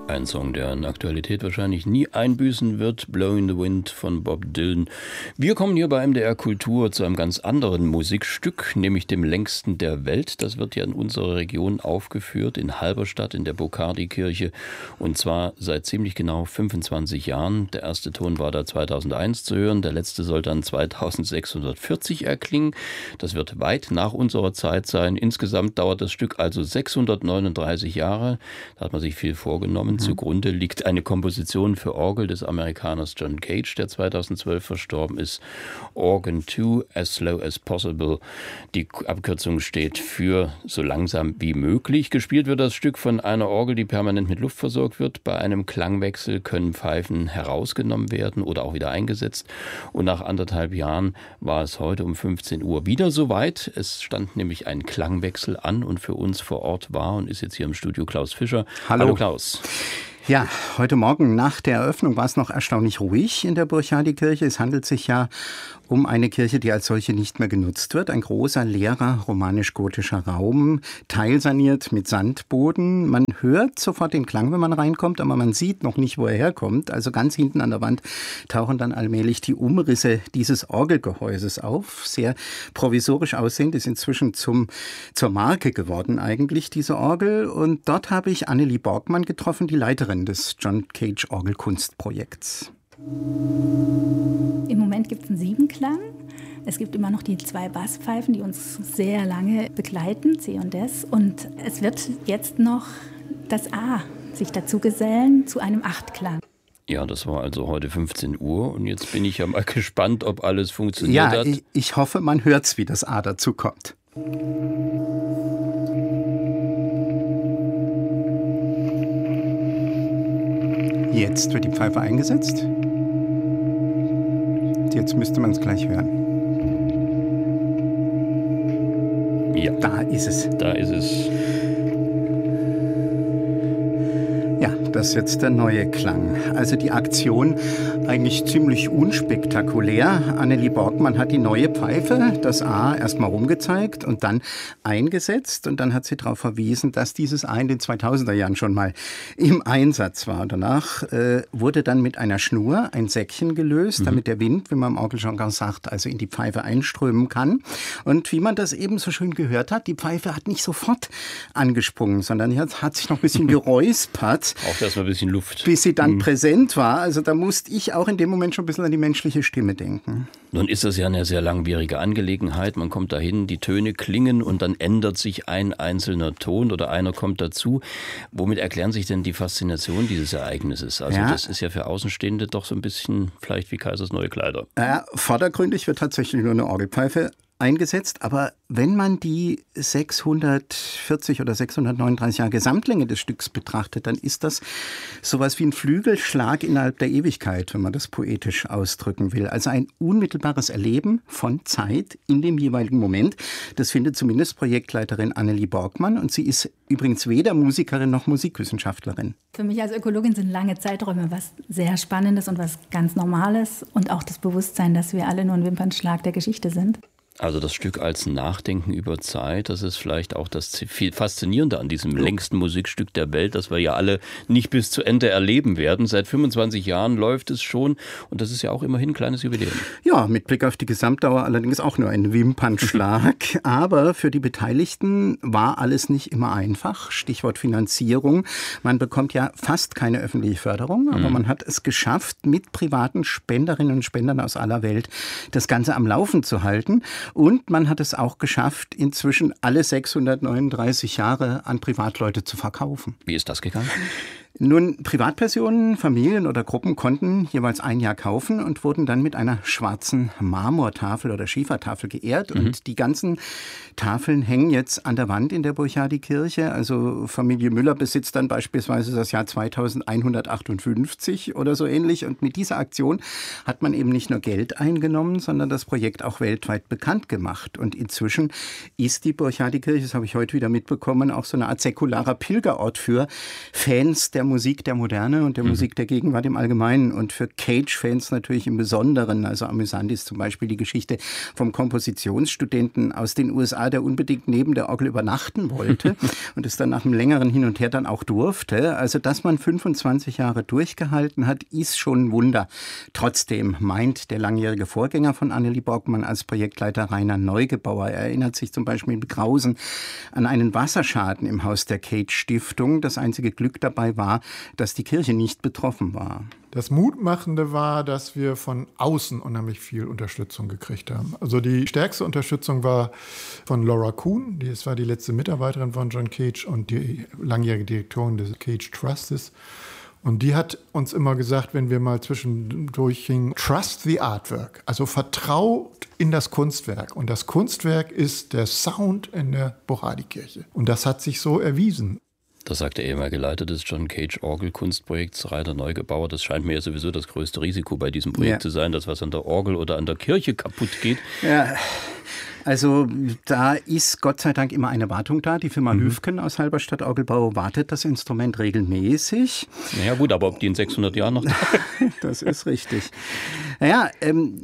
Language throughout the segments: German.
Ein Song, der an Aktualität wahrscheinlich nie einbüßen wird, Blowing the Wind von Bob Dylan. Wir kommen hier bei MDR Kultur zu einem ganz anderen Musikstück, nämlich dem längsten der Welt. Das wird ja in unserer Region aufgeführt, in Halberstadt, in der Bocardi-Kirche. Und zwar seit ziemlich genau 25 Jahren. Der erste Ton war da 2001 zu hören, der letzte soll dann 2640 erklingen. Das wird weit nach unserer Zeit sein. Insgesamt dauert das Stück also 639 Jahre. Da hat man sich viel vorgenommen. Zugrunde liegt eine Komposition für Orgel des Amerikaners John Cage, der 2012 verstorben ist. Organ 2, As Slow as Possible. Die Abkürzung steht für so langsam wie möglich. Gespielt wird das Stück von einer Orgel, die permanent mit Luft versorgt wird. Bei einem Klangwechsel können Pfeifen herausgenommen werden oder auch wieder eingesetzt. Und nach 1,5 Jahren war es heute um 15 Uhr wieder soweit. Es stand nämlich ein Klangwechsel an und für uns vor Ort war und ist jetzt hier im Studio Klaus Fischer. Hallo Klaus. Ja, heute Morgen nach der Eröffnung war es noch erstaunlich ruhig in der Burchardikirche. Es handelt sich ja um eine Kirche, die als solche nicht mehr genutzt wird. Ein großer, leerer, romanisch-gotischer Raum, teilsaniert mit Sandboden. Man hört sofort den Klang, wenn man reinkommt, aber man sieht noch nicht, wo er herkommt. Also ganz hinten an der Wand tauchen dann allmählich die Umrisse dieses Orgelgehäuses auf. Sehr provisorisch aussehend, ist inzwischen zur Marke geworden eigentlich, diese Orgel. Und dort habe ich Annelie Borgmann getroffen, die Leiterin des John Cage Orgelkunstprojekts. Im Moment gibt es einen Siebenklang. Es gibt immer noch die 2 Basspfeifen, die uns sehr lange begleiten, C und S. Und es wird jetzt noch das A sich dazu gesellen zu einem Achtklang. Ja, das war also heute 15 Uhr und jetzt bin ich ja mal gespannt, ob alles funktioniert hat. Ja, ich hoffe, man hört's, wie das A dazu kommt. Jetzt wird die Pfeife eingesetzt. Jetzt müsste man es gleich hören. Ja. Da ist es. Da ist es. Ja, das ist jetzt der neue Klang. Also die Aktion eigentlich ziemlich unspektakulär. Annelie Borgmann hat die neue Pfeife, das A, erstmal rumgezeigt und dann eingesetzt. Und dann hat sie darauf verwiesen, dass dieses A in den 2000er Jahren schon mal im Einsatz war. Danach wurde dann mit einer Schnur ein Säckchen gelöst, damit der Wind, wie man im Orgeljargon sagt, also in die Pfeife einströmen kann. Und wie man das eben so schön gehört hat, die Pfeife hat nicht sofort angesprungen, sondern hat sich noch ein bisschen geräuspert. Braucht erstmal ein bisschen Luft. Bis sie dann präsent war. Also da musste ich auch in dem Moment schon ein bisschen an die menschliche Stimme denken. Nun ist das ja eine sehr langwierige Angelegenheit. Man kommt dahin, die Töne klingen und dann ändert sich ein einzelner Ton oder einer kommt dazu. Womit erklären sich denn die Faszination dieses Ereignisses? Also das ist ja für Außenstehende doch so ein bisschen vielleicht wie Kaisers neue Kleider. Vordergründig wird tatsächlich nur eine Orgelpfeife eingesetzt, aber wenn man die 640 oder 639 Jahre Gesamtlänge des Stücks betrachtet, dann ist das sowas wie ein Flügelschlag innerhalb der Ewigkeit, wenn man das poetisch ausdrücken will. Also ein unmittelbares Erleben von Zeit in dem jeweiligen Moment. Das findet zumindest Projektleiterin Annelie Borgmann und sie ist übrigens weder Musikerin noch Musikwissenschaftlerin. Für mich als Ökologin sind lange Zeiträume was sehr Spannendes und was ganz Normales und auch das Bewusstsein, dass wir alle nur ein Wimpernschlag der Geschichte sind. Also das Stück als Nachdenken über Zeit, das ist vielleicht auch das viel Faszinierende an diesem längsten Musikstück der Welt, das wir ja alle nicht bis zu Ende erleben werden. Seit 25 Jahren läuft es schon und das ist ja auch immerhin ein kleines Jubiläum. Ja, mit Blick auf die Gesamtdauer allerdings auch nur ein Wimpernschlag. Aber für die Beteiligten war alles nicht immer einfach. Stichwort Finanzierung. Man bekommt ja fast keine öffentliche Förderung, aber man hat es geschafft, mit privaten Spenderinnen und Spendern aus aller Welt das Ganze am Laufen zu halten. Und man hat es auch geschafft, inzwischen alle 639 Jahre an Privatleute zu verkaufen. Wie ist das gegangen? Nun, Privatpersonen, Familien oder Gruppen konnten jeweils ein Jahr kaufen und wurden dann mit einer schwarzen Marmortafel oder Schiefertafel geehrt. Und die ganzen Tafeln hängen jetzt an der Wand in der Burchardikirche. Also Familie Müller besitzt dann beispielsweise das Jahr 2158 oder so ähnlich. Und mit dieser Aktion hat man eben nicht nur Geld eingenommen, sondern das Projekt auch weltweit bekannt gemacht. Und inzwischen ist die Burchardikirche, das habe ich heute wieder mitbekommen, auch so eine Art säkularer Pilgerort für Fans der der Musik der Moderne und der Musik der Gegenwart im Allgemeinen. Und für Cage-Fans natürlich im Besonderen. Also amüsant ist zum Beispiel die Geschichte vom Kompositionsstudenten aus den USA, der unbedingt neben der Orgel übernachten wollte und es dann nach einem längeren Hin und Her dann auch durfte. Also, dass man 25 Jahre durchgehalten hat, ist schon ein Wunder. Trotzdem meint der langjährige Vorgänger von Annelie Borgmann als Projektleiter Rainer Neugebauer, er erinnert sich zum Beispiel mit Grausen an einen Wasserschaden im Haus der Cage-Stiftung. Das einzige Glück dabei war, dass die Kirche nicht betroffen war. Das Mutmachende war, dass wir von außen unheimlich viel Unterstützung gekriegt haben. Also die stärkste Unterstützung war von Laura Kuhn, das war die letzte Mitarbeiterin von John Cage und die langjährige Direktorin des Cage Trusts. Und die hat uns immer gesagt, wenn wir mal zwischendurch hingen, trust the artwork, also vertraut in das Kunstwerk. Und das Kunstwerk ist der Sound in der Bochadi-Kirche. Und das hat sich so erwiesen. Das sagt der ehemalige Leiter des John Cage Orgelkunstprojekts, Rainer Neugebauer. Das scheint mir ja sowieso das größte Risiko bei diesem Projekt zu sein, dass was an der Orgel oder an der Kirche kaputt geht. Ja. Also da ist Gott sei Dank immer eine Wartung da. Die Firma Hüfken aus Halberstadt Orgelbau wartet das Instrument regelmäßig. Ja gut, aber ob die in 600 Jahren noch... Das ist richtig. Naja,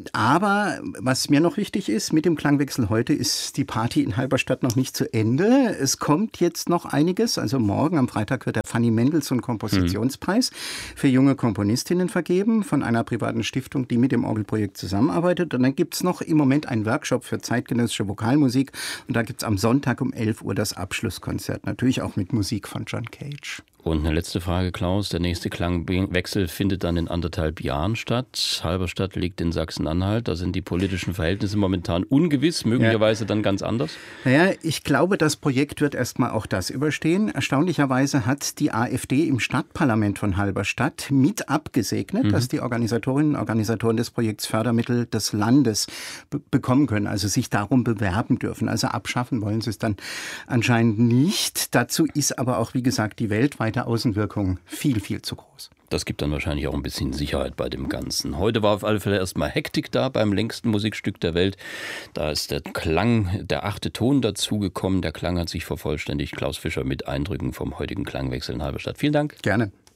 aber was mir noch wichtig ist, mit dem Klangwechsel heute ist die Party in Halberstadt noch nicht zu Ende. Es kommt jetzt noch einiges. Also morgen am Freitag wird der Fanny Mendelssohn Kompositionspreis für junge Komponistinnen vergeben von einer privaten Stiftung, die mit dem Orgelprojekt zusammenarbeitet. Und dann gibt es noch im Moment einen Workshop für zeitgenössische Vokalmusik. Und da gibt es am Sonntag um 11 Uhr das Abschlusskonzert. Natürlich auch mit Musik von John Cage. Und eine letzte Frage, Klaus. Der nächste Klangwechsel findet dann in 1,5 Jahren statt. Halberstadt liegt in Sachsen-Anhalt. Da sind die politischen Verhältnisse momentan ungewiss, möglicherweise dann ganz anders. Naja, ich glaube, das Projekt wird erstmal auch das überstehen. Erstaunlicherweise hat die AfD im Stadtparlament von Halberstadt mit abgesegnet, dass die Organisatorinnen und Organisatoren des Projekts Fördermittel des Landes bekommen können, also sich darum bewerben dürfen. Also abschaffen wollen sie es dann anscheinend nicht. Dazu ist aber auch, wie gesagt, die weltweite Außenwirkung viel, viel zu groß. Das gibt dann wahrscheinlich auch ein bisschen Sicherheit bei dem Ganzen. Heute war auf alle Fälle erstmal Hektik da beim längsten Musikstück der Welt. Da ist der Klang, der 8. Ton dazugekommen. Der Klang hat sich vervollständigt. Klaus Fischer mit Eindrücken vom heutigen Klangwechsel in Halberstadt. Vielen Dank. Gerne.